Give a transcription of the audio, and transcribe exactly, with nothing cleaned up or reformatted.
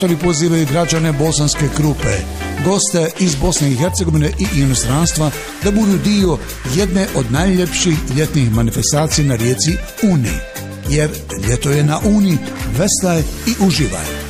Pozivaju građane Bosanske Krupe, goste iz Bosne i Hercegovine i inostranstva da budu dio jedne od najljepših ljetnih manifestacija na rijeci Uni. Jer ljeto je na Uni, vestaj i uživaj.